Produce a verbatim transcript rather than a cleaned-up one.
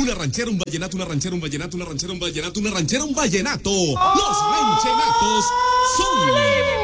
Una ranchera, un vallenato, una ranchera, un vallenato, una ranchera, un vallenato, una ranchera, un vallenato. Los ranchenatos son